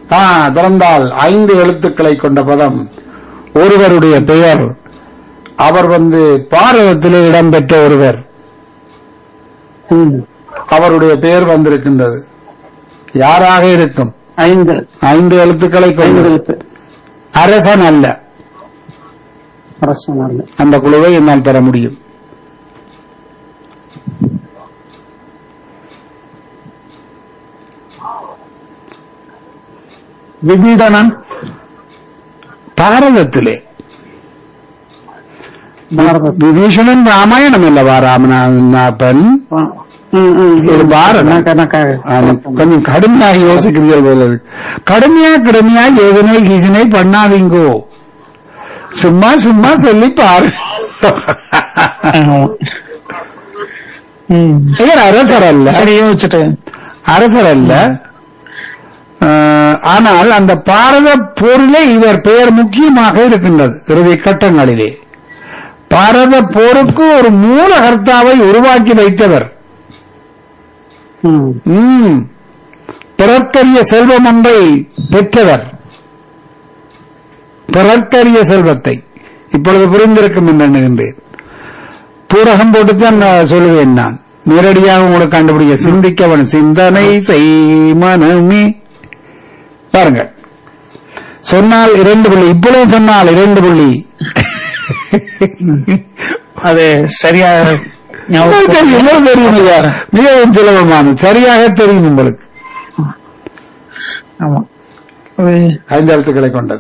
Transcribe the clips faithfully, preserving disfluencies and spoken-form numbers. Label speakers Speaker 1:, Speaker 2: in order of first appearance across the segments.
Speaker 1: ஆ, திறந்தால் ஐந்து எழுத்துக்களை கொண்ட பதம். ஒருவருடைய பெயர். அவர் வந்து பாரதத்திலே இடம்பெற்ற ஒருவர்.
Speaker 2: ம்.
Speaker 1: அவருடைய பெயர் வந்திருக்கின்றது. யாராக இருக்கும்?
Speaker 2: ஐந்து
Speaker 1: ஐந்து எழுத்துக்களை
Speaker 2: ஐந்து
Speaker 1: கொண்டு
Speaker 2: எழுத்து.
Speaker 1: அரசன் அல்ல.
Speaker 2: அரசன் அல்ல.
Speaker 1: அந்த குழுவை என்னால் பெற முடியும்.
Speaker 2: விபீடனன்.
Speaker 1: பாரதத்திலே
Speaker 2: பாரதம்.
Speaker 1: விபீஷணன் ராமாயணம் அல்லவா? ராமநாதன்
Speaker 2: ஆ. ம், ம்.
Speaker 1: இது பாரதம்.
Speaker 2: நக்க- நக்க-
Speaker 1: ஆமா, கொஞ்சம் கடுமையாக யோசிக்கிறீர்கள் போல இருக்கு. கடுமையா கடுமையா எதனை கீசனை பண்ணாதீங்கோ. சும்மா சும்மா சொல்லி பாரு.
Speaker 2: ஆமா. ம்.
Speaker 1: இவர் அரசர் அல்ல.
Speaker 2: சரி, யோசிச்சுட்டு.
Speaker 1: அரசர் அல்ல. ஆஹ், ஆனால் அந்த பாரத போரிலே இவர் பெயர் முக்கியமாக இருக்கின்றது. இறுதி கட்டங்களிலே பாரத போருக்கு ஒரு மூல கர்த்தாவை உருவாக்கி வைத்தவர்.
Speaker 2: ம்.
Speaker 1: ம். பிறர்க்கரிய செல்வம் ஒன்றை பெற்றவர். பிறர்க்கரிய செல்வத்தை இப்பொழுது புரிந்திருக்கும் என்று எண்ணுகின்றேன். பூரகம் போட்டுத்தான் நான் சொல்லுவேன். நான் நேரடியாக உங்களுக்கு கண்டுபிடிக்க சிந்திக்கவன் சிந்தனை செய் மனமே. பாருங்கள், சொன்னால் இரண்டு புள்ளி. இப்பொழுது சொன்னால் இரண்டு புள்ளி.
Speaker 2: அது சரியா
Speaker 1: உங்களுக்கு எல்லாம் தெரியும் ஐயா. மிகவும் சுலபமான சரியாக தெரியும் உங்களுக்கு.
Speaker 2: ஆமா. அது
Speaker 1: ஐந்து எழுத்துக்களை கொண்டது.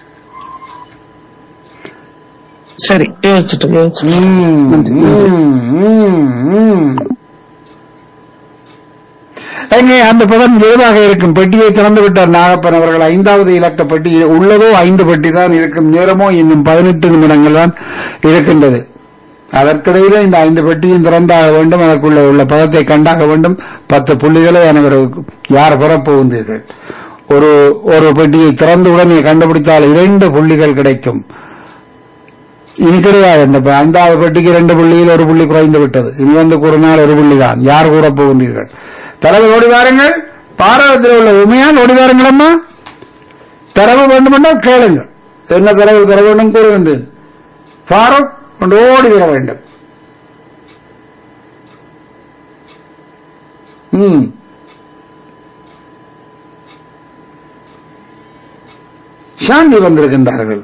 Speaker 2: சரி, யோசிச்சுட்டு யோசிச்சுட்டு.
Speaker 1: ம், ம், ம், ம். எங்கே அந்த பதம் எதுவாக இருக்கும்? பெட்டியை திறந்து விட்டார் நாகப்பன் அவர்கள். ஐந்தாவது இலக்க பெட்டி உள்ளதோ ஐந்து பெட்டி தான் இருக்கும். நேரமோ இன்னும் பதினெட்டு நிமிடங்கள் தான் இருக்கின்றது. அதற்கிடையில இந்த ஐந்து பெட்டியும் திறந்தாக வேண்டும். அதற்குள்ள உள்ள பதத்தை கண்டாக வேண்டும். பத்து புள்ளிகளை அனைவரும் யார் பெறப்போகின்றீர்கள்? ஒரு ஒரு பெட்டியை திறந்து உடனே கண்டுபிடித்தால் இரண்டு புள்ளிகள் கிடைக்கும். இனி கிடையாது. இந்த ஐந்தாவது பெட்டிக்கு இரண்டு புள்ளியில் ஒரு புள்ளி குறைந்து விட்டது. இனி வந்து கூறினால் ஒரு புள்ளி தான். யார் கூறப் போகின்றீர்கள்? தலைவர் ஓடி வாருங்கள். பாரதத்தில் உள்ள உண்மையால் ஓடி வாருங்கள். அம்மா, தரவு வேண்டுமென்றால் கேளுங்கள். என்ன தரவு தர வேண்டும் கூறுகின்றேன். பாரத் கொண்டு ஓடி வர வேண்டும். ம். சாந்தி வந்திருக்கின்றார்கள்.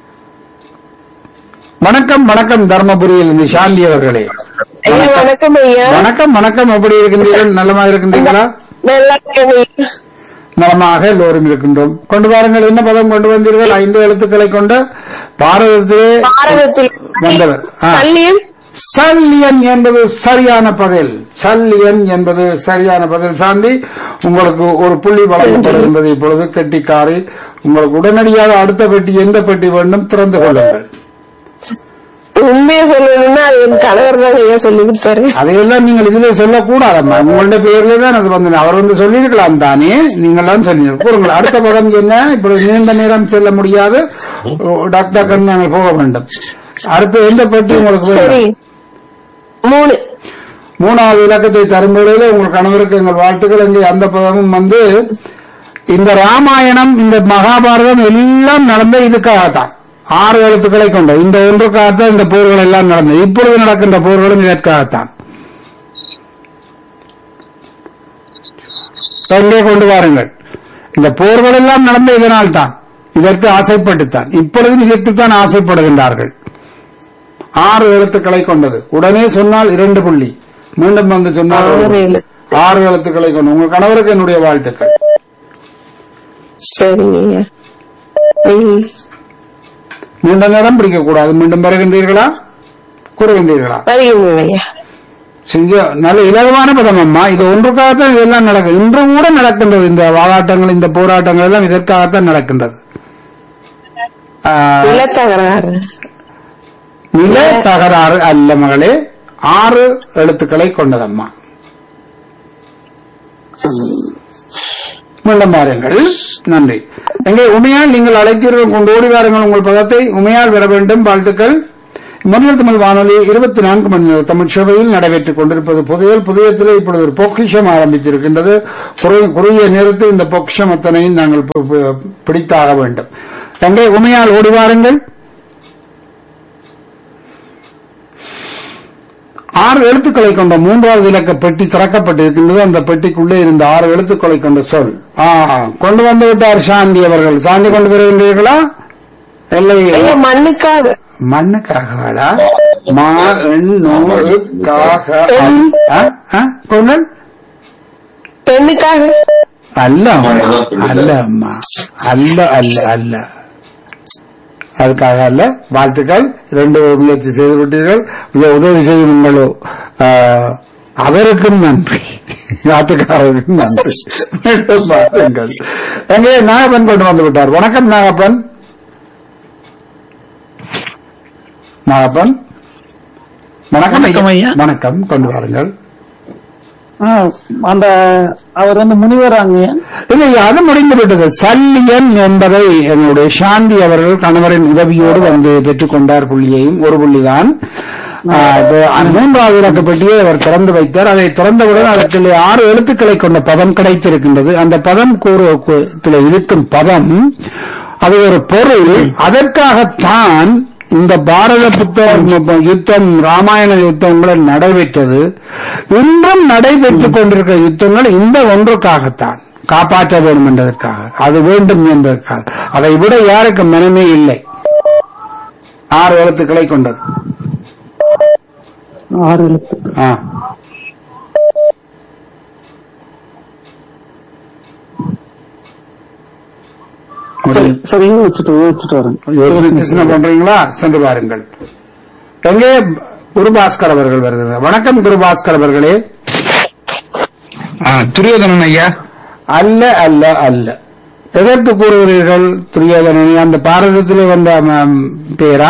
Speaker 1: வணக்கம் வணக்கம். தர்மபுரியில் இருந்து சாந்தி அவர்களே.
Speaker 3: ஐயா வணக்கம் ஐயா.
Speaker 1: வணக்கம் வணக்கம். எப்படி இருக்கின்றீர்கள்? நலமாக இருக்கின்றீர்களா?
Speaker 3: நல்லா இருக்கேன் ஐயா.
Speaker 1: நலமாக எல்லோரும் இருக்கின்றோம். கொண்டு வாருங்கள். என்ன பதம் கொண்டு வந்தீர்கள்? ஐந்து எழுத்துக்களை கொண்ட பாரதத்திலே
Speaker 3: பாரதத்தில்
Speaker 1: வந்தவர். ஆ.
Speaker 3: சல்லியம்.
Speaker 1: சல்லியன் என்பது சரியான பதில். சல்லியன் என்பது சரியான பதில். சாந்தி, உங்களுக்கு ஒரு புள்ளி வழங்கப்படுகின்றது. இப்பொழுது கெட்டிக்காரி, உங்களுக்கு உடனடியாக அடுத்த பெட்டி எந்த பெட்டி வேண்டும் திறந்து கொள்ளுங்கள்.
Speaker 3: உண்மையை சொல்லணும்னா அது என் கணவர் தான் ஐயா சொல்லி கொடுத்தாரு.
Speaker 1: அதையெல்லாம் நீங்கள் இதுல சொல்லக்கூடாதம்மா. உங்களுடைய பேர்ல தான் அது வந்து அவர் வந்து சொல்லியிருக்கலாம் தானே. நீங்கள் தான் சொன்னீர்கள். கூறுங்கள் அடுத்த பதம் என்ன? இப்பொழுது நீண்ட நேரம் செல்ல முடியாது. டாக்டர் நாங்கள் போக வேண்டும். அடுத்து எந்த பெட்டி உங்களுக்கு
Speaker 3: சரி,
Speaker 1: வேணும்?
Speaker 3: மூணு.
Speaker 1: மூணாவது இலக்கத்தை தரும் வேளையில உங்கள் கணவருக்கு எங்கள் வாழ்த்துக்கள். இங்கே அந்த பதமும் வந்து இந்த ராமாயணம் இந்த மகாபாரதம் எல்லாம் நடந்த இதுக்காகத்தான். ஆறு எழுத்துக்களை கொண்ட இந்த ஒன்றுக்காகத்தான் இந்த போர்கள் எல்லாம் நடந்தது. இப்பொழுது நடக்கின்ற போர்களும் இதற்காகத்தான். எங்கே கொண்டு வாருங்கள். இந்த போர்கள் எல்லாம் நடந்த இதனால் தான், இதற்கு ஆசைப்பட்டுத்தான். இப்பொழுதும் இதற்குத்தான் ஆசைப்படுகின்றார்கள். ஆறு எழுத்துக்களை கொண்டது. உடனே சொன்னால் இரண்டு புள்ளி. மீண்டும் வந்து சொன்னால்
Speaker 3: ஆறு எழுத்து.
Speaker 1: ஆறு எழுத்துக்களை கொண்டு. உங்கள் கணவருக்கு என்னுடைய வாழ்த்துக்கள்.
Speaker 3: சரிங்க ஐயா. ம்.
Speaker 1: நீண்ட நேரம் பிடிக்கக்கூடாது. மீண்டும் வருகின்றீர்களா? கூறுகின்றீர்களா?
Speaker 3: வருகிறேன் ஐயா.
Speaker 1: சிங்க நல்ல இலகுவான பதம் அம்மா. இது ஒன்றுக்காகத்தான் இதெல்லாம் நடக்கும். இன்று கூட நடக்கின்றது. இந்த வாதாட்டங்கள், இந்த போராட்டங்கள் எல்லாம் இதற்காகத்தான் நடக்கின்றது. ஆ,
Speaker 3: நிலத்தகராறு.
Speaker 1: நில தகராறு அல்ல மகளே. ஆறு எழுத்துக்களை கொண்டதம்மா. மீண்டும் பாருங்கள். நன்றி. எங்கே உமையால் நீங்கள் அழைத்தீர்கள். கொண்டு ஓடி வாருங்கள் உங்கள் பதத்தை. உமையால் வர வேண்டும். வாழ்த்துக்கள். மன்னர் தமிழ் வானொலி இருபத்தி நான்கு மணி நேர தமிழ் சேவையில் நடைபெற்றுக் கொண்டிருப்பது புதையல் புதையத்திலே இப்பொழுது ஒரு பொக்கிஷம் ஆரம்பித்திருக்கின்றது. குறு- குறுகிய நேரத்தில் இந்த பொக்கிஷம் அத்தனையும் நாங்கள் பி- பி- பிடித்தாக வேண்டும். எங்கே உமையால் ஓடி வாருங்கள். ஆறு எழுத்துக்களை கொண்ட மூன்றாவது இலக்க பெட்டி திறக்கப்பட்டிருக்கின்றது. அந்த பெட்டிக்குள்ளே இருந்த ஆறு எழுத்துக்களை கொண்ட சொல் ஆ, கொண்டு வந்து விட்டார் சாந்தி அவர்கள். சாந்தி கொண்டு வருகின்றீர்களா? இல்லை,
Speaker 3: ஐயா மண்ணுக்காக
Speaker 1: மண்ணுக்காகடா மா எண்ணூறுக்காக ஆ, ஆ, கொண்டு
Speaker 3: பெண்ணுக்காக
Speaker 1: அல்ல அல்ல அம்மா அல்ல அல்ல அல்ல அதுக்காக அல்ல. வாழ்த்துக்கள், இரண்டு முயற்சி செய்து விட்டீர்கள். மிக உதவி செய்யும் உங்களோ ஆ, அவருக்கும் நன்றி, நாட்டுக்காரருக்கும் நன்றி. மீண்டும் பாருங்கள். எங்கே நாகப்பன் கொண்டு வந்து விட்டார். வணக்கம் நாகப்பன். நாகப்பன் வணக்கம்
Speaker 2: வணக்கம் ஐயா.
Speaker 1: வணக்கம், கொண்டு வாருங்கள்.
Speaker 2: ஆ, அந்த அவர் வந்து முனிவராங்க.
Speaker 1: இல்லை, அது முடிந்து விட்டது. சல்லியன் என்பதை என்னுடைய சாந்தி அவர்கள் கணவரின் உதவியோடு வந்து பெற்றுக் கொண்டார். புள்ளியையும் ஒரு புள்ளிதான். ஆ, இப்போ அந்த மூன்றாவது இலக்க பெட்டியை அவர் திறந்து வைத்தார். அதை திறந்தவுடன் அதற்கு ஆறு எழுத்துக்களை கொண்ட பதம் கிடைத்திருக்கின்றது. அந்த பதம் கூறுவதில் இருக்கும் பதம் அது ஒரு பொருள். அதற்காகத்தான் இந்த பாரத புத்தக யுத்தம், ராமாயண யுத்தங்கள் நடைபெற்றது. இன்றும் நடைபெற்றுக் கொண்டிருக்கிற யுத்தங்கள் இந்த ஒன்றுக்காகத்தான், காப்பாற்ற வேண்டும் என்பதற்காக, அது வேண்டும் என்பதற்காக. அதை விட யாருக்கு மனமே இல்லை. ஆறு எழுத்துக்களை கொண்டது.
Speaker 2: ஆறு எழுத்து.
Speaker 1: ஆ.
Speaker 2: சரி சரி வச்சுட்டு வச்சுட்டு வரேன்.
Speaker 1: யோசனை கிருஷ்ணன் பண்றீங்களா? சென்று பாருங்கள். எங்கே குருபாஸ்கர் அவர்கள் வருகிறார். வணக்கம் குருபாஸ்கர் அவர்களே.
Speaker 4: துரியோதனன் ஐயா.
Speaker 1: அல்ல அல்ல அல்ல. எதற்கு கூறுகிறீர்கள் துரியோதனன்? அந்த பாரதத்திலே வந்த ம், பேரா?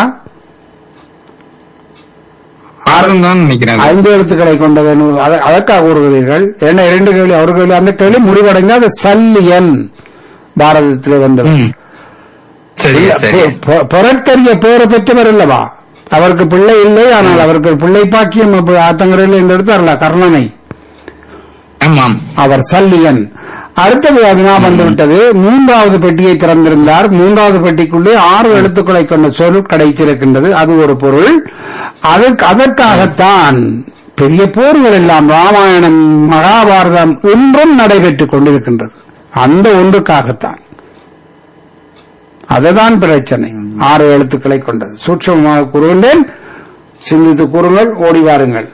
Speaker 4: ஆறும் தான் நினைக்கிறேன்.
Speaker 1: ஐந்து எழுத்துக்களை கொண்டது. அத- அதற்காக கூறுகிறீர்கள். என்ன இரண்டு கேள்வி அவர் கேள்வி, அந்த கேள்வி முடிவடைந்த அது சல்லியன் பாரதத்திலே வந்தவர்.
Speaker 4: ம். சரி சரி.
Speaker 1: பொ- பொ- பொருட்கரிய பேரை பெற்றவர் அல்லவா? அவருக்கு பிள்ளை இல்லை, ஆனால் அவருக்கு ஒரு பிள்ளை பாக்கியம் ஆத்தங்கரையில் என்று எடுத்தார்ல கர்ணனை,
Speaker 4: ஆமாம்.
Speaker 1: அவர் சல்லியன். அடுத்த வினா வந்துவிட்டது. மூன்றாவது பெட்டியை திறந்திருந்தார். மூன்றாவது பெட்டிக்குள்ளே ஆறு எழுத்துக்களை கொண்ட சொல் கிடைத்திருக்கின்றது. அது ஒரு பொருள். அதற்கு அதற்காகத்தான் பெரிய போர்கள் எல்லாம் ராமாயணம் மகாபாரதம் இன்றும் நடைபெற்றுக் கொண்டிருக்கின்றது. அந்த ஒன்றுக்காகத்தான். அதுதான் பிரச்சனை. ஆறு எழுத்துக்களை கொண்டது. சூட்சமாக கூறுகின்றேன், சிந்தித்து கூறுங்கள், ஓடி வாருங்கள்.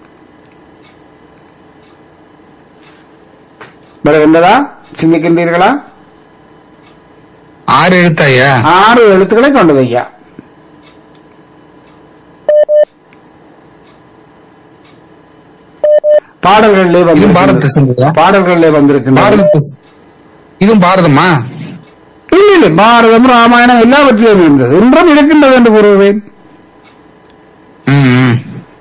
Speaker 1: வருகின்றதா? சிந்திக்கின்றீர்களா?
Speaker 4: ஆறு எழுத்து ஐயா.
Speaker 1: ஆறு எழுத்துக்களை கொண்டது ஐயா. பாடல்களிலே வந்து
Speaker 4: இது பாரத சிந்துவா?
Speaker 1: பாடல்களிலே வந்திருக்கின்றன.
Speaker 4: பாரத இதுவும் பாரதமா?
Speaker 1: இல்லை இல்லை, பாரதம் ராமாயணம் எல்லாவற்றிலும் இருந்தது. இன்றும் இருக்கின்றது என்று கூறுவேன்.
Speaker 4: ம், ம்.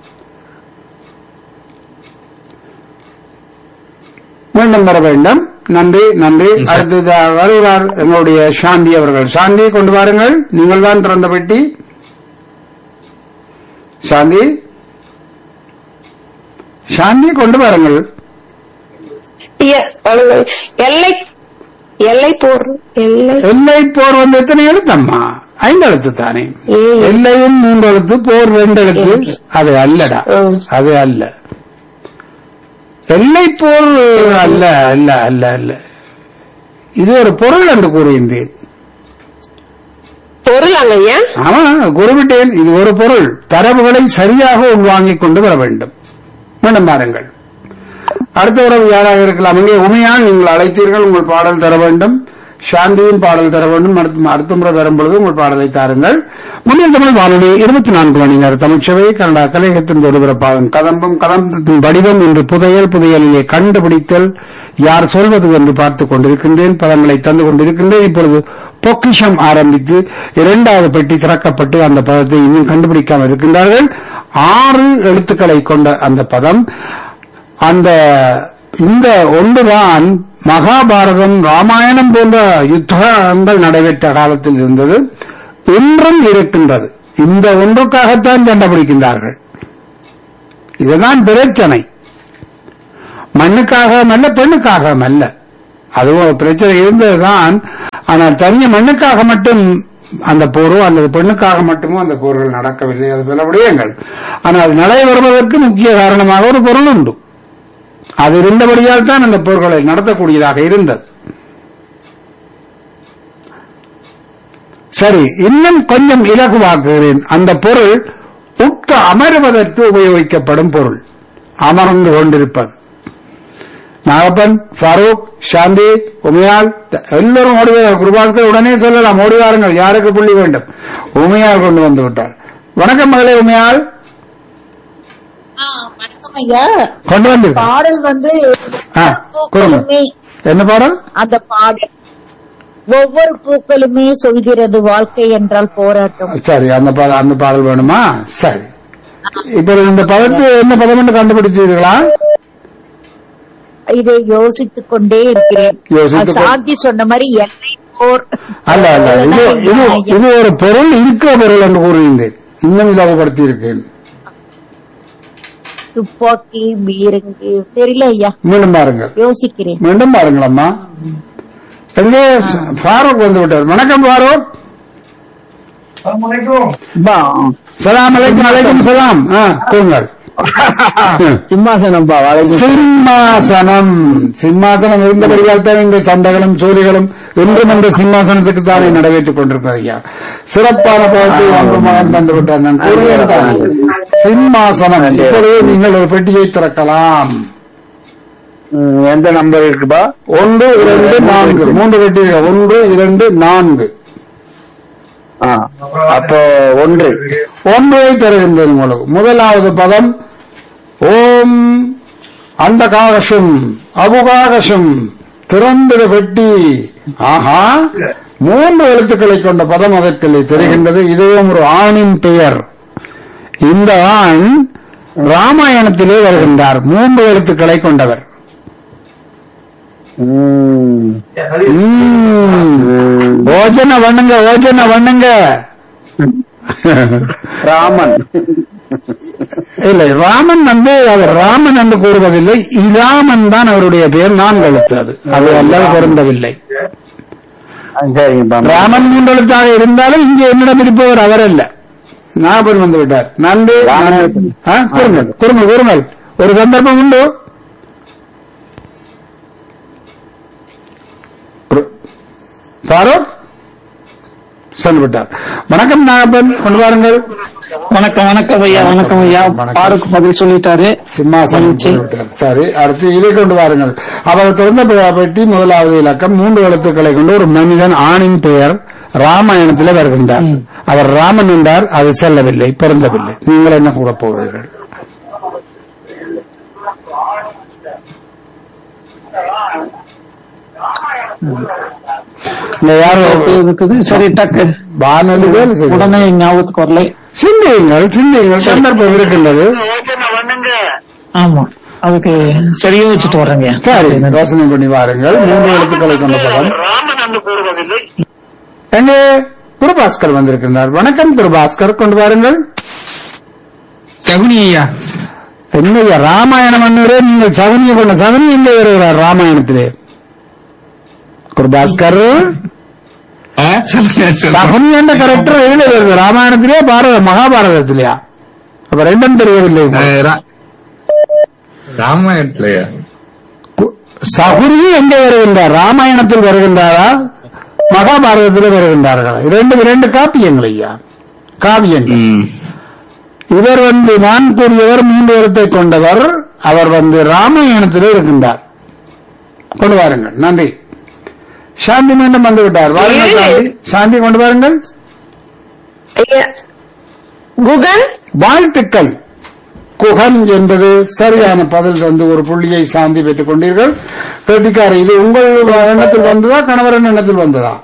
Speaker 1: மீண்டும் வர வேண்டும். நன்றி நன்றி.
Speaker 4: ம், சார்.
Speaker 1: அடுத்தது வருகிறார் எங்களுடைய சாந்தி அவர்கள். சாந்தியை கொண்டு வாருங்கள். நீங்கள் தான் திறந்த பெட்டி. சாந்தி, சாந்தியை கொண்டு வாருங்கள்.
Speaker 3: ஐயா, வணக்கம். எல்லை எல்லை போர் எல்லை
Speaker 1: எல்லை போர் வந்து எத்தனை எழுத்தம்மா? ஐந்து எழுத்து தானே.
Speaker 3: ஏழு.
Speaker 1: எல்லையும் மூன்று எழுத்து, போர் ரெண்டு எழுத்து. அது அல்லடா,
Speaker 3: ம்.
Speaker 1: அது அல்ல. எல்லை போர் அல்ல அல்ல அல்ல அல்ல. இது ஒரு பொருள் என்று கூறுகின்றேன்.
Speaker 3: பொருளாங்க ஐயா.
Speaker 1: ஆமா, குறிப்பிட்டேன். இது ஒரு பொருள். தரவுகளை சரியாக உள்வாங்கிக் கொண்டு வர வேண்டும். மீண்டும் பாருங்கள். அடுத்த உறவு யாராக இருக்கலாம்? இங்கே உமையால் நீங்கள் அழைத்தீர்கள், உங்கள் பாடல் தர வேண்டும். சாந்தியின் பாடல் தர வேண்டும். அடுத்த அடுத்த முறை வரும்பொழுது உங்கள் பாடலை தாருங்கள். முன்னில் தமிழ் வானொலி இருபத்தி நான்கு மணி நேர தமிழ்ச்சவை கனடா கலையகத்தின் ஒருபிறப்பாகும் கதம்பம் கதம்பத்தின் வடிவம் என்று புதையல் புதையலிலே கண்டுபிடித்தல் யார் சொல்வது என்று பார்த்துக் கொண்டிருக்கின்றேன். பதங்களை தந்து கொண்டிருக்கின்றேன். இப்பொழுது பொக்கிஷம் ஆரம்பித்து இரண்டாவது பெட்டி திறக்கப்பட்டு அந்த பதத்தை இன்னும் கண்டுபிடிக்காமல் இருக்கின்றார்கள். ஆறு எழுத்துக்களை கொண்ட அந்த பதம், அந்த இந்த ஒன்றுதான் மகாபாரதம் ராமாயணம் போன்ற யுத்தங்கள் நடைபெற்ற காலத்தில் இருந்தது. இன்றும் இருக்கின்றது. இந்த ஒன்றுக்காகத்தான் சண்டை பிடிக்கின்றார்கள். இதுதான் பிரச்சனை. மண்ணுக்காக அல்ல, பெண்ணுக்காக அல்ல. அதுவும் பிரச்சனை இருந்ததுதான். ஆனால் தனிய மண்ணுக்காக மட்டும் அந்த போரோ அல்லது பெண்ணுக்காக மட்டுமோ அந்த போர்கள் நடக்கவில்லை. அது பல விடயங்கள். ஆனால் நடை வருவதற்கு முக்கிய காரணமாக ஒரு பொருள் உண்டு. அது இருந்தபடியால் தான் அந்த போர்களை நடத்தக்கூடியதாக இருந்தது. சரி, இன்னும் கொஞ்சம் இலகுவாக்குகிறேன். அந்த பொருள் உட்க அமர்வதற்கு உபயோகிக்கப்படும் பொருள். அமர்ந்து கொண்டிருப்பது. நாகப்பன், ஃபாரூக், சாந்தி, உமையால் எல்லோரும் ஓடுவார்கள். குருபாஸ்கர் உடனே சொல்லலாம், ஓடிவாருங்கள், யாருக்கு புள்ளி வேண்டும். உமையால் கொண்டு வந்து விட்டார். வணக்கம் மகளே உமையால். கொண்டு வந்து
Speaker 5: பாடல் வந்து
Speaker 1: என்ன பாடல்?
Speaker 5: அந்த பாடல் ஒவ்வொரு பூக்களுமே சொல்கிறது வாழ்க்கை என்றால் போராட்டம்.
Speaker 1: சரி, அந்த பாடல் அந்த பாடல் வேணுமா? சரி, இப்ப இந்த பதத்து என்ன பதம் என்று கண்டுபிடிச்சீர்களா?
Speaker 5: இதை யோசித்துக் கொண்டே இருக்கிறேன். சாந்தி சொன்ன மாதிரி எல்லை போர்
Speaker 1: அல்ல அல்ல, இது இது இது ஒரு பொருள் இருக்கிற பொருள் என்று கூறுகின்றேன். இன்னும் இலவப்படுத்தி இருக்கேன்.
Speaker 5: துப்பாக்கி, பீரங்கி, தெரியல ஐயா.
Speaker 1: மீண்டும் பாருங்கள்,
Speaker 5: யோசிக்கிறேன்.
Speaker 1: மீண்டும் பாருங்கள் அம்மா. எங்கே ஃபாரூக் வந்து விட்டார். வணக்கம் ஃபாரூக். சலாம் அலைக்கும். அலைக்கும் சலாம். கூறுங்கள்.
Speaker 2: சிம்மாசனம்.
Speaker 1: சிம்மாசனம். சிம்மாசனம் இருந்தபடியால் தான் இந்த சண்டைகளும் சோழிகளும் இன்றும் அந்த சிம்மாசனத்துக்கு தானே நிறைவேற்றிக் கொண்டிருப்பது. ஐயா, சிறப்பான பதத்தை ஒன்று மகன் தந்து விட்டார். நான் கூறுகிறேன், சிம்மாசனம். இப்பொழுது நீங்கள் ஒரு பெட்டியை திறக்கலாம்.
Speaker 2: எந்த நம்பர் இருக்குப்பா?
Speaker 1: ஒன்று, இரண்டு, நான்கு. மூன்று பெட்டி. ஒன்று, இரண்டு, நான்கு.
Speaker 2: அப்போ ஒன்று
Speaker 1: ஒன்றை தருகின்றது உங்களுக்கு. முதலாவது பதம் ஓம் அண்டகாகசம் அபுகாகசம் திறந்திட பெட்டி. ஆஹா, மூன்று எழுத்துக்களை கொண்ட பதம் அதற்குள்ளே தெரிகின்றது. இதுவும் ஒரு ஆணின் பெயர். இந்த ஆண் ராமாயணத்திலே வருகின்றார். மூன்று எழுத்துக்களை கொண்டவர். ஓஜன வண்ணுங்க, ஓஜன வண்ணுங்க.
Speaker 2: ராமன்
Speaker 1: இல்லை, ராமன் வந்து அவர் ராமன் என்று கூறுவதில்லை. இராமன் தான் அவருடைய பெயர். நான்கு எழுத்து. அது அது அல்லது பொருந்தவில்லை. ராமன் மூன்று எழுத்தாக இருந்தாலும் இங்கே என்னிடம் இருப்பவர் அவர் அல்ல. ஞாபகம் வந்து விட்டார். நன்றி. கூறுங்கள் கூறுங்கள் கூறுங்கள். ஒரு சந்தர்ப்பம் உண்டு. ஃபாரூக் சென்று விட்டார். வணக்கம் நாகப்பன், கொண்டு வாருங்கள்.
Speaker 2: வணக்கம். வணக்கம் ஐயா. வணக்கம் ஐயா. ஃபாரூக் பதில் சொல்லிட்டாரு.
Speaker 1: சிம்மாசனம். சரி, அடுத்து இதை கொண்டு வாருங்கள். அவர் திறந்த பெட்டி முதலாவது இலக்கம் மூன்று எழுத்துக்களை கொண்டு ஒரு மனிதன், ஆணின் பெயர், ராமாயணத்தில் வருகின்றார். அவர் ராமன் என்றார். அது செல்லவில்லை, பொருந்தவில்லை. நீங்கள் என்ன கூட போகிறீர்கள்?
Speaker 2: இருக்குது. சரி, டக்கு
Speaker 1: வானொலிகள்
Speaker 2: உடனே ஞாபகத்துக்கு வரலை.
Speaker 1: சிந்தியுங்கள், சிந்தியுங்கள். சந்தர்ப்பம் இருக்கின்றது.
Speaker 2: ஆமா, அதுக்கு சரியா வச்சுட்டு வர்றேங்க.
Speaker 1: சரி, யோசனை பண்ணி வாருங்கள். மூன்று எழுத்துக்களை கொண்ட பதம். எங்கே குருபாஸ்கர் வந்திருக்கின்றார். வணக்கம் குருபாஸ்கர், கொண்டு வாருங்கள்.
Speaker 4: சகுனி ஐயா.
Speaker 1: என்னையா ராமாயணம் அண்ணூரே, நீங்கள் சகுனியை கொண்ட சகுனி எங்கே வருகிறார் ராமாயணத்திலே? குருபாஸ்கர் சகுனி என்ற கரெக்டர் எதில் வருது? ராமாயணத்திலே, பாரத மகாபாரதத்திலேயா? அப்ப ரெண்டும் தெரியவில்லை.
Speaker 4: ராமாயணத்திலேயா?
Speaker 1: சகுனி எங்கே வருகின்றார்? ராமாயணத்தில் வருகின்றாரா, மகாபாரதத்தில் வருகின்றார்களா? இரண்டு இரண்டு காப்பியங்கள் ஐயா, காவியங்கள். இவர் வந்து நான் கூறியவர் மூன்று எழுத்தை கொண்டவர். அவர் வந்து ராமாயணத்திலே இருக்கின்றார். கொண்டு வாருங்கள். நன்றி. சாந்தி மீண்டும் வந்து விட்டார். வாருங்கள் சாந்தி. சாந்தி கொண்டு வாருங்கள்.
Speaker 3: குகன்.
Speaker 1: வாழ்த்துக்கள். குகன் என்பது சரியான பதில் வந்து ஒரு புள்ளியை சாந்தி பெற்றுக் கொண்டீர்கள். கெட்டிக்கார, இது உங்கள் எண்ணத்தில் வந்ததா, கணவரின் எண்ணத்தில் வந்ததா?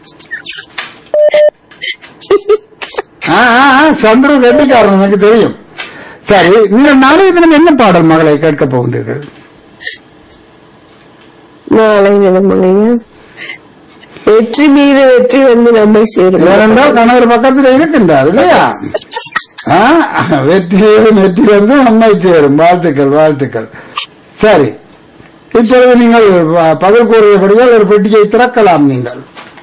Speaker 1: சந்திர கெட்டிக்காரன், எனக்கு தெரியும். சரி, நீங்கள் நாளைய தினம் என்ன பாடல் மகளை கேட்கப் போகின்றீர்கள்?
Speaker 3: நாளை தினம் வெற்றி மீது வெற்றி வந்து நம்மை சேரும்.
Speaker 1: ஏனென்றால் கணவர் பக்கத்தில் இருக்கின்றார் இல்லையா? ஆ, வெற்றியும் வெற்றி வந்து நம்மை சேரும். வாழ்த்துக்கள் வாழ்த்துக்கள். சரி, இப்பொழுது நீங்கள் பகல் கூறியபடியால் ஒரு பெட்டியை திறக்கலாம். நீங்கள்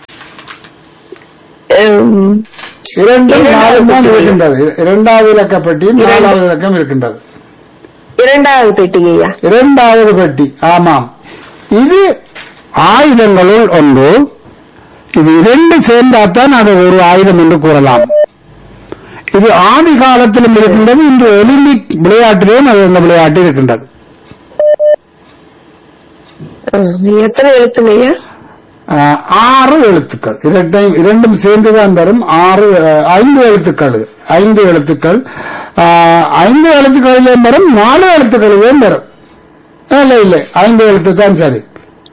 Speaker 3: உம்,
Speaker 1: இரண்டு நாலு தான் இருக்கின்றது. இரண்டாவது இலக்க பெட்டியும் நாலாவது இலக்கம் இருக்கின்றது.
Speaker 3: இரண்டாவது பெட்டிங்க ஐயா.
Speaker 1: இரண்டாவது பெட்டி, ஆமாம். இது ஆயுதங்களுள் ஒன்று. இது இரண்டு சேர்ந்தால்தான் அது ஒரு ஆயுதம் என்று கூறலாம். இது ஆதி காலத்திலும் இருக்கின்றது. இன்று ஒலிம்பிக் விளையாட்டிலும் அது அந்த விளையாட்டு இருக்கின்றது.
Speaker 3: உம், எத்தனை எழுத்துங்க ஐயா?
Speaker 1: ஆஹ், ஆறு எழுத்துக்கள். இரண்டையும் இரண்டும் சேர்ந்துதான் வரும். ஆறு அஹ், ஐந்து எழுத்துக்கள். ஐந்து எழுத்துக்கள். ஆஹ், ஐந்து எழுத்துக்களிலேயும் வரும், நாலு எழுத்துக்களிலேயும் வரும். இல்லை இல்லை, ஐந்து எழுத்து தான். சரி,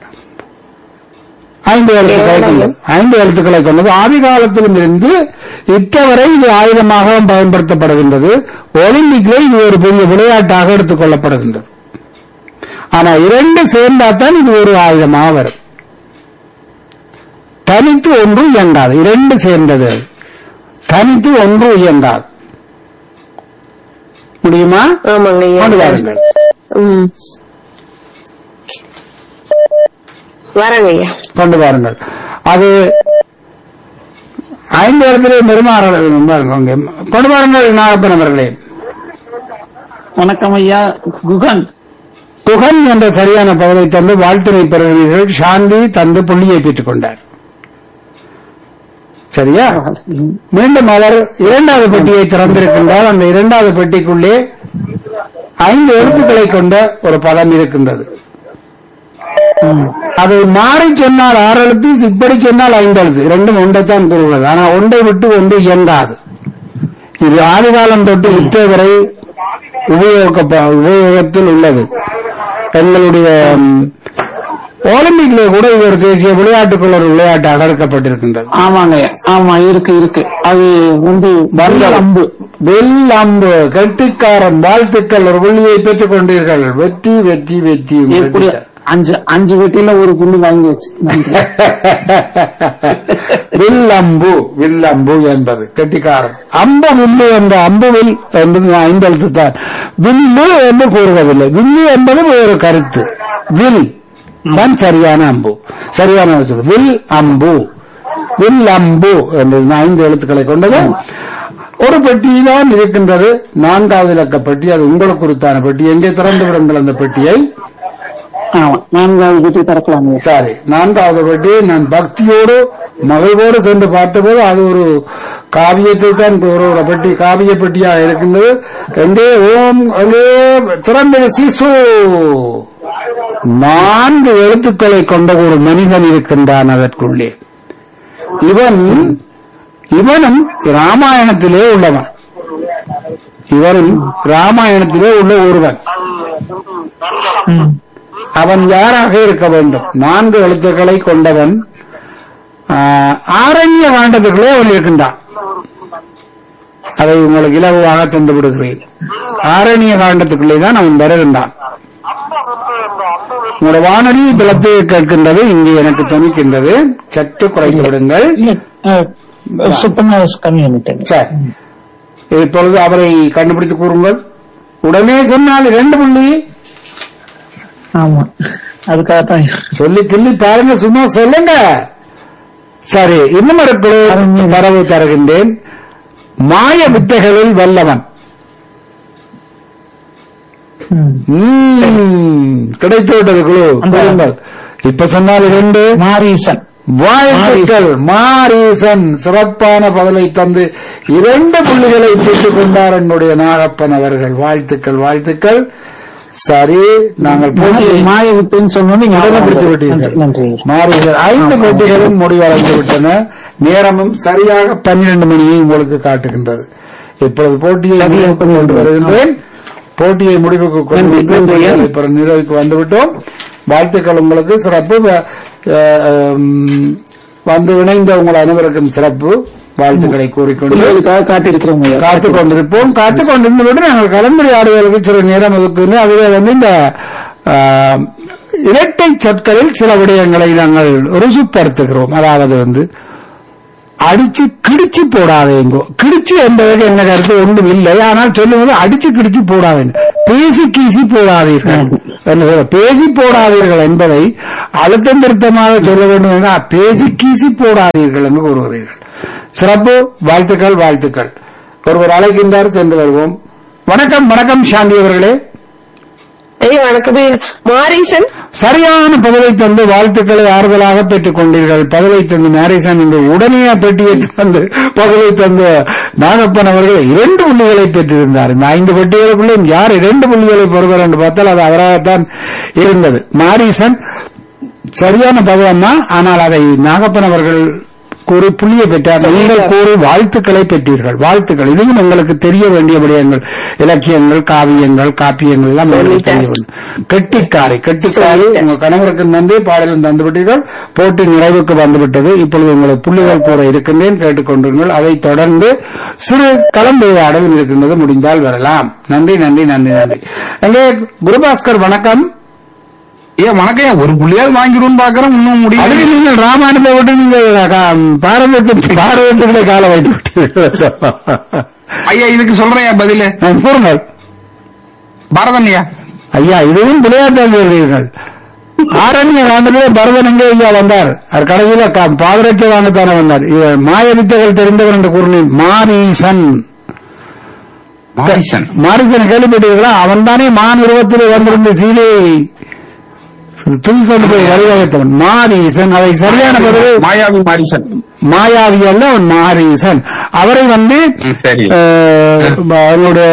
Speaker 1: ஐந்து எழுத்துக்களை கொண்டது. ஐந்து எழுத்துக்களை கொண்டது. ஆதி காலத்திலும் இருந்து இத்தவரை இது ஆயுதமாகவும் பயன்படுத்தப்படுகின்றது. ஒலிம்பிக்ல இது ஒரு பெரிய விளையாட்டாக எடுத்துக் கொள்ளப்படுகின்றது. ஆனா இரண்டு சேர்ந்தால்தான் இது ஒரு ஆயுதமாக வரும். தனித்து ஒன்று இயங்காது. இரண்டு சேர்ந்தது தனித்து ஒன்று இயங்காது. முடியுமா?
Speaker 3: ஆமாங்க ஐயா.
Speaker 1: கொண்டு வாருங்கள்.
Speaker 3: உம், வரங்க ஐயா.
Speaker 1: கொண்டு வாருங்கள். அது ஐந்து இடத்திலே பெருமாறு கொண்டு வாருங்கள். நாகப்பன் அவர்களே,
Speaker 2: வணக்கம் ஐயா. குகன்
Speaker 1: குகன் என்ற சரியான பதவியை தந்து வாழ்த்தினை பெறுகிறீர்கள். சாந்தி தந்து புள்ளியை பெற்றுக் கொண்டார். சரியா? மீண்டும் அவர் இரண்டாவது பெட்டியை திறந்திருக்கின்றார். அந்த இரண்டாவது பெட்டிக்குள்ளே ஐந்து எழுத்துக்களை கொண்ட ஒரு பதம் இருக்கின்றது. அதை மாறி சொன்னால் ஆறு எழுத்து, இப்படி சொன்னால் ஐந்து எழுத்து. இரண்டும் ஒன்றைத்தான் கூறுகிறது. ஆனால் ஒன்றை விட்டு ஒன்று இயங்காது. இது ஆதிகாலம் தொட்டு இற்றை வரை உபயோக உபயோகத்தில் உள்ளது. எங்களுடைய ஒலிம்பிக்ல கூட இது ஒரு தேசிய விளையாட்டுக்குள்ள ஒரு விளையாட்டாக எடுக்கப்பட்டிருக்கின்றது.
Speaker 2: ஆமாங்க ஐயா. ஆமா, இருக்கு இருக்கு. அது வந்து வில் அம்பு.
Speaker 1: வில் அம்பு. கெட்டிக்காரன். வாழ்த்துக்கள். ஒரு புள்ளியை பெற்றுக் கொண்டீர்கள். வெற்றி வெற்றி வெற்றி.
Speaker 2: எப்படி அஞ்சு அஞ்சு வெட்டியில ஒரு புள்ளி வாங்கி வச்சு.
Speaker 1: வில்லம்பு. வில்லம்பு என்பது கெட்டிக்காரன். அம்பு வில்லு என்ற அம்பு வில் என்பது ஐந்து எழுத்து தான். வில்லு என்று கூறுவதில்லை. வில்லு என்பது ஒரு கருத்து. வில் தான் சரியான அம்பு. சரியான எழுத்து வில் அம்பு. வில் அம்பு என்பது ஐந்து எழுத்துக்களை கொண்டது. ஒரு பெட்டி தான் இருக்கின்றது. நான்காவது இலக்க பெட்டி. அது உங்களுக்கு குறித்தான பெட்டி. எங்கே திறந்து விடுங்கள் அந்த பெட்டியை.
Speaker 2: ஆமா, நான்காவது பெட்டி திறக்கலாம்.
Speaker 1: சரி, நான்காவது பெட்டியை நான் பக்தியோடு மகிழ்வோடு சென்று பார்த்தபோது அது ஒரு காவியத்தை தான் ஒரு பெட்டி, காவிய பெட்டியாக இருக்கின்றது. எங்கே ஓம் திறந்த சிசு. நான்கு எழுத்துக்களை கொண்ட ஒரு மனிதன் இருக்கின்றான் அதற்குள்ளே. இவன் இவனும் ராமாயணத்திலே உள்ளவன். இவரும் ராமாயணத்திலே உள்ள ஒருவன். அவன் யாராக இருக்க வேண்டும்? நான்கு எழுத்துக்களை கொண்டவன். ஆரண்ய காண்டத்துக்குள்ளே அவன் இருக்கின்றான். அதை உங்களுக்கு இலகுவாக தந்து விடுகிறேன். ஆரண்ய காண்டத்துக்குள்ளே தான் அவன் வருகின்றான். உங்களோட வானொலி பிளத்து கேட்கின்றது. இங்கே எனக்கு துணிக்கின்றது. சற்று குறைத்து விடுங்கள்.
Speaker 2: சுத்தமாக கம்மி பண்ணிட்டேன்.
Speaker 1: சரி, இப்பொழுது அவரை கண்டுபிடித்து கூறுங்கள். உடனே சொன்னால் இரண்டு புள்ளி.
Speaker 2: ஆமா, அதுக்காகத்தான்
Speaker 1: சொல்லி கிள்ளி பாருங்க. சும்மா சொல்லுங்க. சரி, இன்னும் ஒரு தரவு தருகின்றேன். மாய வித்தைகளில் வல்லவன். கிடைத்து விட்டது குழு. இப்ப சொன்னால் இரண்டு.
Speaker 2: மாரீசன்.
Speaker 1: வாழ்த்துக்கள். மாரீசன் சிறப்பான பதிலை தந்து இரண்டு புள்ளிகளை பெற்றுக் கொண்டார் என்னுடைய நாகப்பன் அவர்கள். வாழ்த்துக்கள் வாழ்த்துக்கள். சரி, நாங்கள்
Speaker 2: மாய வித்தைன்னு சொன்னோம்.
Speaker 1: பிடித்து விட்டீர்கள். மாரீசன். ஐந்து போட்டிகளும் முடிவடைந்து விட்டன. நேரமும் சரியாக பன்னிரண்டு மணியை உங்களுக்கு காட்டுகின்றது. இப்பொழுது போட்டியை கொண்டு வருகின்றேன். போட்டியை முடிவுக்கு கொண்டு நிறைவுக்கு வந்துவிட்டோம். வாழ்த்துக்கள் உங்களுக்கு. சிறப்பு. வந்து இணைந்த உங்கள் அனைவருக்கும் சிறப்பு வாழ்த்துக்களை கூறிக்கொண்டு
Speaker 2: காத்திருக்கிறோம்.
Speaker 1: காத்துக் கொண்டிருப்போம். காத்துக் கொண்டிருந்து விட்டு நாங்கள் கலந்துரையாடுவதற்கு சில நேரம் ஒதுக்குன்னு அதுவே வந்து இந்த இரட்டை சொற்களில் சில விடயங்களை நாங்கள் ருசுப்படுத்துகிறோம். அதாவது வந்து அடிச்சு கிடிச்சு போடாதேங்கோ. கிடிச்சு என்பதற்கு என்ன கருத்து ஒன்றும் இல்லை. ஆனால் சொல்லுவது அடிச்சு கிடிச்சு போடாதீங்க, பேசி கீசி போடாதீர்கள். பேசி போடாதீர்கள் என்பதை அழுத்தம் திருத்தமாக சொல்ல வேண்டும் என்றால் பேசி கீசி போடாதீர்கள் என்று கூறுகிறீர்கள். சிறப்பு, வாழ்த்துக்கள் வாழ்த்துக்கள். ஒருவர் அழைக்கின்றார், சென்று வருவோம். வணக்கம் வணக்கம் சாந்தி அவர்களே.
Speaker 3: ஐயா வணக்கம். மாரீசன்
Speaker 1: சரியான பதிலை தந்து வாழ்த்துக்களை ஆறுதலாக பெற்றுக் கொண்டீர்கள். பதிலை தந்து மாரீசன் என்று உடனே பெட்டியை தந்து பதிலை தந்த நாகப்பன் அவர்கள் இரண்டு புள்ளிகளை பெற்றிருந்தார். இந்த ஐந்து பெட்டிகளுக்குள்ளே யார் இரண்டு புள்ளிகளை பெறுவார் என்று பார்த்தால் அது அவராகத்தான் இருந்தது. மாரீசன் சரியான பதிலம்மா. ஆனால் அதை நாகப்பன் அவர்கள் கூறி புள்ளியை பெற்றார். நீங்கள் கூறி வாழ்த்துக்களை பெற்றீர்கள். வாழ்த்துக்கள். இதுவும் உங்களுக்கு தெரிய வேண்டிய விடயங்கள். இலக்கியங்கள், காவியங்கள், காப்பியங்கள் எல்லாம் தெரிய வேண்டும். கெட்டிக்காரி கெட்டிக்காரி உங்க கணவருக்கு நன்றி. பாடலும் தந்துவிட்டீர்கள். போட்டி நிறைவுக்கு வந்துவிட்டது. இப்பொழுது உங்களுக்கு புள்ளிகள் கூற இருக்கின்றேன், கேட்டுக்கொண்டீர்கள். அதைத் தொடர்ந்து சிறு கலந்துரையாடல் இருக்கின்றது. முடிந்தால் வரலாம். நன்றி நன்றி நன்றி நன்றி. எங்கே குருபாஸ்கர் வணக்கம்.
Speaker 4: ஏன் வணக்கம். ஒரு புள்ளியாவது வாங்கிடும் பாக்குறோம், இன்னும் முடியாது.
Speaker 1: நீங்கள் ராமாயணத்தை விட்டு நீங்கள் பாரதத்தின் பாரதத்துக்குள்ளே கால வைத்து விட்டீர்கள்.
Speaker 4: ஐயா இதுக்கு சொல்றேன் பதில்
Speaker 1: கூறுங்கள்.
Speaker 4: பரதன் ஐயா.
Speaker 1: ஐயா இதுவும் விளையாட்டாக சொல்றீர்கள். ஆரண்ய காண்டத்திலே பரதன் எங்கே ஐயா வந்தார்? அவர் கடைசியில பாதரட்சை வாங்கத்தானே வந்தார். மாய வித்தைகள் தெரிந்தவர் என்று கூறினேன். மாரீசன்
Speaker 4: மாரீசன்
Speaker 1: மாரீசன் கேள்விப்பட்டீர்களா? அவன் தானே மான் உருவத்திலே வந்திருந்த சீதையை தூக்கி கொண்டு போய் வழிவகுத்தவன் மாரீசன். அதை சரியான பதில்
Speaker 4: மாயாவி மாரீசன்.
Speaker 1: மாயாவி அல்ல, அவன் மாரீசன். அவரை வந்து அவருடைய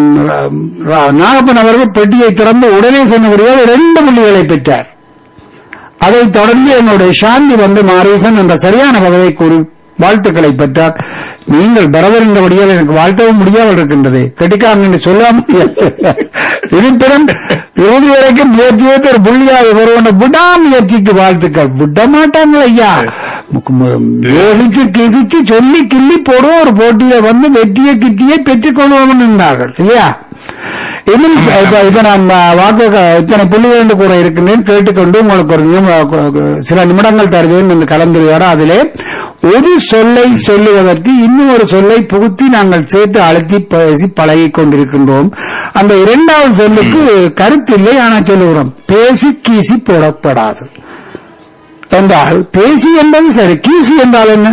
Speaker 1: நாகப்பன் அவர்கள் பெட்டியை திறந்து உடனே சொன்னபடியால் இரண்டு புள்ளிகளை பெற்றார். அதைத் தொடர்ந்து என்னுடைய சாந்தி வந்து மாரீசன் என்ற சரியான பதிலை கூறி வாழ்த்துக்களை பெற்றார். நீங்கள் பரவறிந்தபடியால் எனக்கு வாழ்த்தவும் முடியாமல் இருக்கின்றது. கெட்டிக்காரன் என்று சொல்லாமல் இருப்பினும் இறுதி வரைக்கும் முயற்சி வைத்து ஒரு புள்ளியாக வருவன விடா முயற்சிக்கு வாழ்த்துக்கள். விட மாட்டாங்க ஐயா. யோசிச்சு கிசிச்சு சொல்லி கிள்ளி போடுவோம். ஒரு போட்டியை வந்து வெற்றியை கிட்டியை பெற்றுக் கொள்வோம் இருந்தார்கள் இல்லையா? இன்னும் இப்ப நான் வாக்கு இத்தனை புள்ளிகள் என்று கூற இருக்கின்றேன். கேட்டுக்கொண்டு உங்களுக்கு ஒரு சில நிமிடங்கள் தருவேன் என்று கலந்துரையாட அதிலே ஒரு சொல்லை சொல்லுவதற்கு இன்னும் ஒரு சொல்லை புகுத்தி நாங்கள் சேர்த்து அழுத்தி பேசி பழகிக் கொண்டிருக்கின்றோம். அந்த இரண்டாவது சொல்லுக்கு கருத்தில்லை, ஆனால் சொல்லுகிறோம். பேசி கீசி போடப்படாது என்றால் பேசி என்பது சரி. கீசி என்றால் என்ன?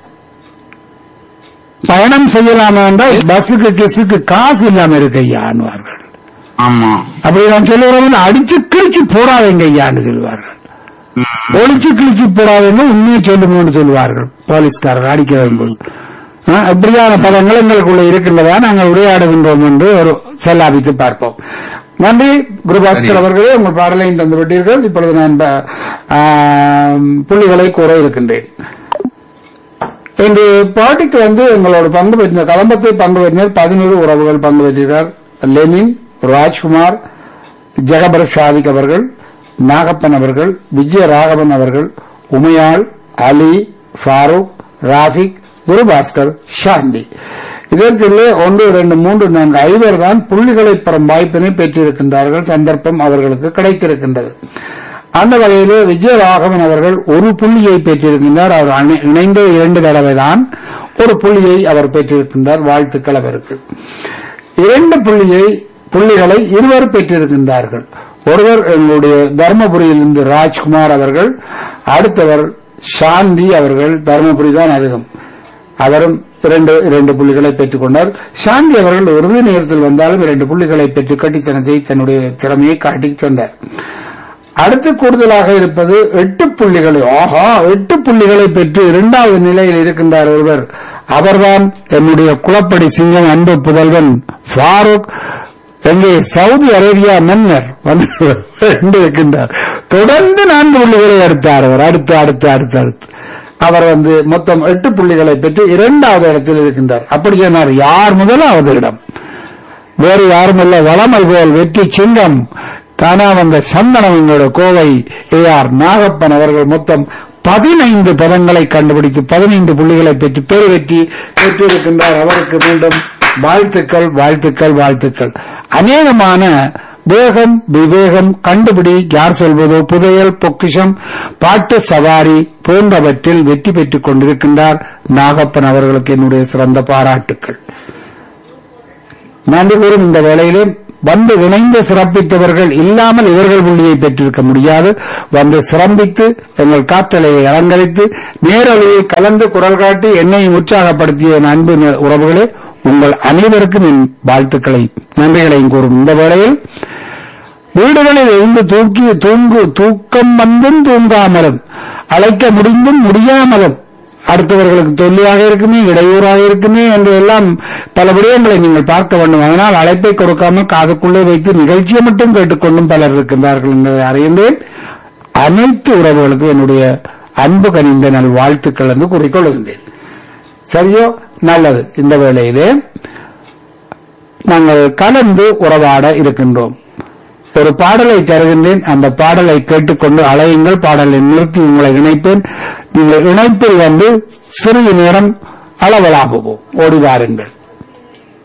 Speaker 1: பயணம் செய்யலாமா என்றால் பஸ்ஸுக்கு கிசுக்கு காசு இல்லாம இருக்கு ஐயான்வார்கள்.
Speaker 4: ஆமா,
Speaker 1: அப்படி நான் சொல்லுகிறவங்க அடிச்சு கிழிச்சு போடாதீங்க ஐயான்னு சொல்லுவார்கள். ஒழிச்சு கிழிச்சு போடாதீங்க உண்மையை சொல்லுங்கன்னு சொல்லுவார்கள் போலீஸ்காரர்கள் அடிக்க வரும்போது. இப்படியான பதங்கள் எங்களுக்குள்ள இருக்கின்றதா நாங்கள் உரையாடுகின்றோம் என்று ஒரு செல்லாபித்து பார்ப்போம். நன்றி குருபாஸ்கர் அவர்களே, உங்கள் பாடலையும் தந்து விட்டீர்கள். இப்பொழுது நான் புள்ளிகளை கூற இருக்கின்றேன். இன்று பாட்டிக்கு வந்து எங்களோட பங்கு பெற்ற கலம்பத்தை பங்கு பெற்றினர் பதினோரு உறவுகள் பங்கு பெற்றார். லெனின், ராஜ்குமார், ஜெகபர் ஷாதிக் அவர்கள், நாகப்பன் அவர்கள், விஜய ராகவன் அவர்கள், உமையாள், அலி, ஃபாரூக், ராஃபிக், குருபாஸ்கர், சாந்தி. இதற்குள்ளே ஒன்று இரண்டு மூன்று நான்கு ஐவர் தான் புள்ளிகளை பெறும் வாய்ப்பினை பெற்றிருக்கின்றார்கள். சந்தர்ப்பம் அவர்களுக்கு கிடைத்திருக்கின்றது. அந்த வகையிலே விஜயராகவன் அவர்கள் ஒரு புள்ளியை பெற்றிருக்கின்றார். அவர் இணைந்த இரண்டு தடவை தான் ஒரு புள்ளியை அவர் பெற்றிருக்கின்றார். வாழ்த்துக்கள் அவருக்கு. இரண்டு புள்ளியை புள்ளிகளை இருவர் பெற்றிருக்கின்றார்கள். ஒருவர் எங்களுடைய தர்மபுரியிலிருந்து ராஜ்குமார் அவர்கள், அடுத்தவர் சாந்தி அவர்கள். தர்மபுரி தான் அதிகம். அவரும் இரண்டு இரண்டு புள்ளிகளை பெற்றுக் கொண்டார். சாந்தி அவர்கள் இறுதி நேரத்தில் வந்தாலும் இரண்டு புள்ளிகளை பெற்று கட்டித்தனத்தை தன்னுடைய திறமையை காட்டிச் சென்றார். அடுத்து கூடுதலாக இருப்பது எட்டு புள்ளிகளை. ஆஹா, எட்டு புள்ளிகளை பெற்று இரண்டாவது நிலையில் இருக்கின்றார் ஒருவர். அவர்தான் என்னுடைய குளப்படி சிங்கம் அன்பு புதல்வன் ஃபாரூக். எங்கே சவுதி அரேபியா மன்னர் வந்து இருக்கின்றார். தொடர்ந்து நான்கு புள்ளிகளை எடுத்தார் அவர். அடுத்து அடுத்து அடுத்து அடுத்து அவர் வந்து மொத்தம் எட்டு புள்ளிகளை பெற்று இரண்டாவது இடத்தில் இருக்கின்றார். அப்படி சொன்னார். யார் முதலாவது இடம்? வேறு யாரும் இல்ல, வளமல் போல் வெற்றி சிங்கம் தானா வந்த சந்தனம் எங்களோட கோவை ஏ ஆர் நாகப்பன் அவர்கள் மொத்தம் பதினைந்து பதங்களை கண்டுபிடித்து பதினைந்து புள்ளிகளை பெற்று பெரு வெற்றி பெற்றிருக்கின்றார். அவருக்கு மீண்டும் வாழ்த்துக்கள் வாழ்த்துக்கள் வாழ்த்துக்கள். அநேகமான வேகம் விவேகம் கண்டுபிடி யார் சொல்வதோ புதையல் பொக்கிஷம் பாட்டு சவாரி போன்றவற்றில் வெற்றி பெற்றுக் கொண்டிருக்கின்றார் நாகப்பன் அவர்களுக்கு என்னுடைய சிறந்த பாராட்டுக்கள். நன்றி கூறும் இந்த வேளையிலே வந்து இணைந்து சிறப்பித்தவர்கள் இல்லாமல் இவர்கள் புள்ளியை பெற்றிருக்க முடியாது. வந்து சிறப்பித்து எங்கள் காற்றலையை அலங்கரித்து நேரலையை கலந்து குரல் காட்டி என்னை உற்சாகப்படுத்திய அன்பு உறவுகளே, உங்கள் அனைவருக்கும் என் வாழ்த்துக்களை நன்றிகளையும் கூறும் இந்த வேளையில் வீடுகளில் இருந்து தூக்கி தூங்கு தூக்கம் வந்தும் தூங்காமலும் அழைக்க முடிந்தும் முடியாமலும் அடுத்தவர்களுக்கு தொல்லியாக இருக்குமே இடையூறாக இருக்குமே என்று எல்லாம் பல விடயங்களை நீங்கள் பார்க்க வேண்டும். அதனால் அழைப்பை கொடுக்காமல் காதுக்குள்ளே வைத்து நிகழ்ச்சியை மட்டும் கேட்டுக்கொண்டும் பலர் இருக்கின்றார்கள் என்பதை அறிந்தேன். அனைத்து உறவுகளுக்கும் என்னுடைய அன்பு கனிந்த நல் வாழ்த்துக்கள் என்று கூறிக்கொள்கின்றேன். சரியோ? நல்லது. இந்த வேளையிலே நாங்கள் கலந்து உறவாட இருக்கின்றோம். ஒரு பாடலை தருகின்றேன். அந்த பாடலை கேட்டுக்கொண்டு அலையுங்கள். பாடலை நிறுத்தி உங்களை இணைப்பேன். நீங்கள் இணைப்பில் வந்து சிறிது நேரம் அளவலாகுவோம். ஓடி வாருங்கள்.